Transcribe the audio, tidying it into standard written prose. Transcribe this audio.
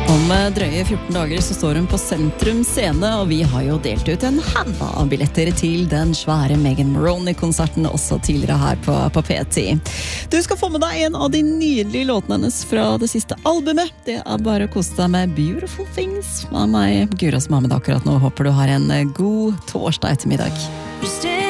Om drøye 14 dager så står hun på Sentrum Scene, og vi har jo delt ut en haug av billetter til den svære Megan Moroney-konserten også tidligere her på P10. Du skal få med deg en av de nydelige låtene hennes fra det siste albumet. Det er bare å kose deg med Beautiful Things av meg, Gura som har med deg akkurat nå. Håper du har en god torsdag ettermiddag.